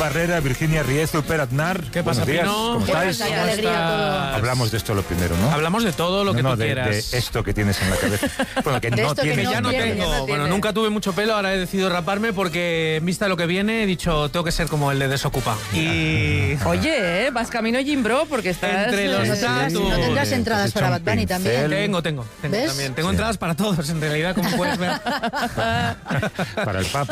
Barrera, Virginia Riezu, Per Aznar. ¿Qué pasa, Buenos días. Pino? ¿Cómo estáis? Qué alegría todo. Hablamos de esto lo primero, ¿no? Hablamos de todo lo que tú quieras. De esto que tienes en la cabeza. Bueno, que De no esto que Que tienes. ya no tiene, tengo. ya no Bueno, tiene. nunca tuve mucho pelo, ahora he decidido raparme porque en vista de lo que viene he dicho tengo que ser como el de Desocupa. Y Oye, vas camino Jimbro porque estás... Entre los tatus. No tendrás entradas Has hecho para un Bad Bunny pincel. también. tengo ¿Ves? también. Tengo Sí. entradas para todos, en realidad, como puedes ver. Para el Papa.